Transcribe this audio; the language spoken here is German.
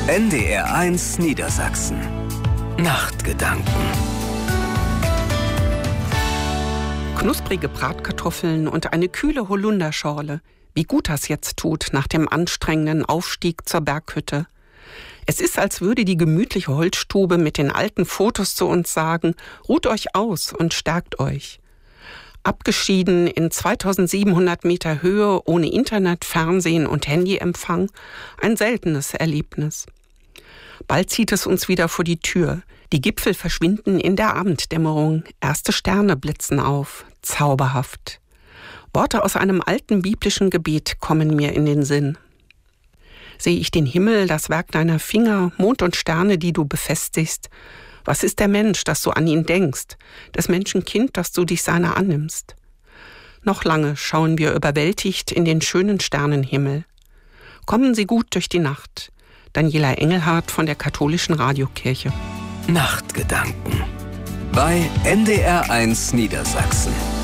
NDR1 Niedersachsen. Nachtgedanken. Knusprige Bratkartoffeln und eine kühle Holunderschorle. Wie gut das jetzt tut nach dem anstrengenden Aufstieg zur Berghütte. Es ist, als würde die gemütliche Holzstube mit den alten Fotos zu uns sagen, ruht euch aus und stärkt euch. Abgeschieden in 2700 Meter Höhe, ohne Internet, Fernsehen und Handyempfang, ein seltenes Erlebnis. Bald zieht es uns wieder vor die Tür. Die Gipfel verschwinden in der Abenddämmerung. Erste Sterne blitzen auf. Zauberhaft. Worte aus einem alten biblischen Gebet kommen mir in den Sinn. Sehe ich den Himmel, das Werk deiner Finger, Mond und Sterne, die du befestigst? Was ist der Mensch, dass du an ihn denkst? Des Menschen Kind, dass du dich seiner annimmst? Noch lange schauen wir überwältigt in den schönen Sternenhimmel. Kommen Sie gut durch die Nacht. Daniela Engelhardt von der Katholischen Radiokirche. Nachtgedanken bei NDR1 Niedersachsen.